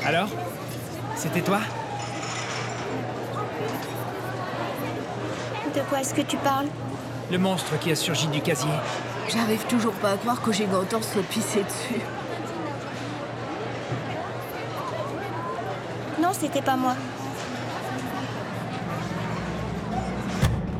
Alors? C'était toi? De quoi est-ce que tu parles? Le monstre qui a surgi du casier. J'arrive toujours pas à croire que Gigantor soit pissé dessus. Non, c'était pas moi.